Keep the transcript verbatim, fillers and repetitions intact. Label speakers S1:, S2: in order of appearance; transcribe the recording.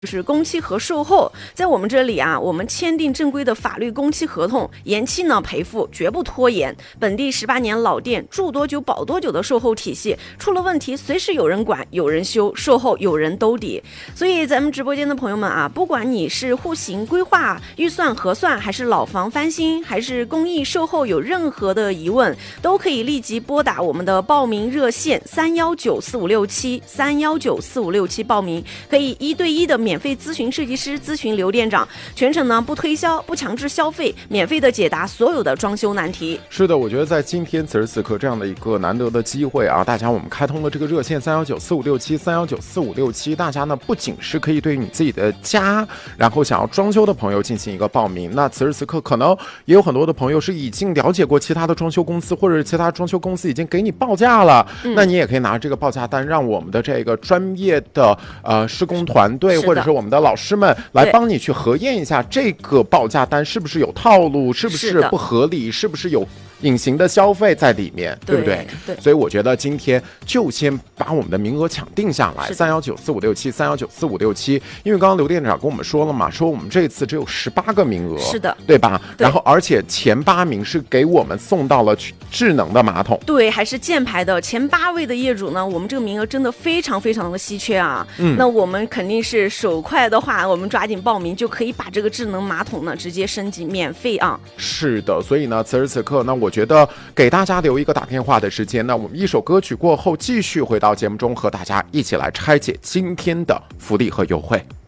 S1: 就是工期和售后，在我们这里啊，我们签订正规的法律工期合同，延期呢赔付，绝不拖延。本地十八年老店，住多久保多久的售后体系，出了问题随时有人管，有人修，售后有人兜底。所以咱们直播间的朋友们啊，不管你是户型规划、预算核算，还是老房翻新，还是公益售后，有任何的疑问，都可以立即拨打我们的报名热线三幺九四五六七三幺九四五六七报名，可以一对一的免费咨询设计师，咨询刘店长，全程呢不推销，不强制消费，免费的解答所有的装修难题。
S2: 是的，我觉得在今天此时此刻这样的一个难得的机会啊，大家我们开通了这个热线三幺九四五六七三幺九四五六七，大家呢不仅是可以对你自己的家，然后想要装修的朋友进行一个报名。那此时此刻可能也有很多的朋友是已经了解过其他的装修公司，或者是其他装修公司已经给你报价了，嗯、那你也可以拿这个报价单，让我们的这个专业的呃施工团队，或者是我们的老师们来帮你去核验一下这个报价单是不是有套路，是不是不合理，是不是有隐形的消费在里面，对不对？
S1: 对，
S2: 所以我觉得今天就先把我们的名额抢定下来，三幺九四五六七三幺九四五六七。因为刚刚刘店长跟我们说了嘛，说我们这次只有十八个名额，
S1: 是的，
S2: 对吧？
S1: 对，
S2: 然后而且前八名是给我们送到了智能的马桶，
S1: 对，还是箭牌的前八位的业主呢，我们这个名额真的非常非常的稀缺啊。嗯，那我们肯定是手快的话，我们抓紧报名就可以把这个智能马桶呢直接升级，免费啊。
S2: 是的，所以呢，此时此刻呢，我觉得给大家留一个打电话的时间。那我们一首歌曲过后，继续回到节目中，和大家一起来拆解今天的福利和优惠。